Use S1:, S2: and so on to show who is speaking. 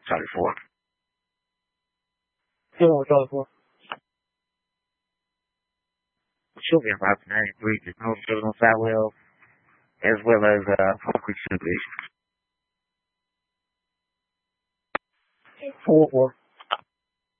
S1: Charlie 4.
S2: Charlie 4.
S1: She'll be about 93, just no on Southwell, as well as Park Creek Subdivision.
S2: 4-4.